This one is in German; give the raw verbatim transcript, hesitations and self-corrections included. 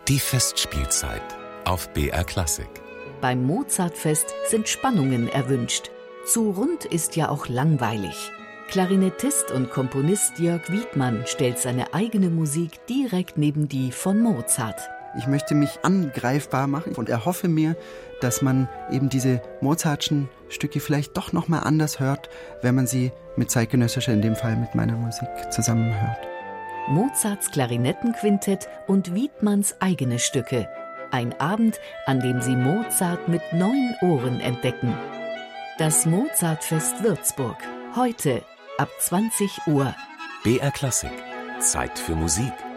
Die Festspielzeit auf B R Klassik. Beim Mozartfest sind Spannungen erwünscht. Zu rund ist ja auch langweilig. Klarinettist und Komponist Jörg Wiedmann stellt seine eigene Musik direkt neben die von Mozart. Ich möchte mich angreifbar machen und erhoffe mir, dass man eben diese Mozartschen Stücke vielleicht doch noch mal anders hört, wenn man sie mit zeitgenössischer, in dem Fall mit meiner Musik, zusammenhört. Mozarts Klarinettenquintett und Wiedmanns eigene Stücke. Ein Abend, an dem Sie Mozart mit neuen Ohren entdecken. Das Mozartfest Würzburg. Heute ab zwanzig Uhr. B R Klassik. Zeit für Musik.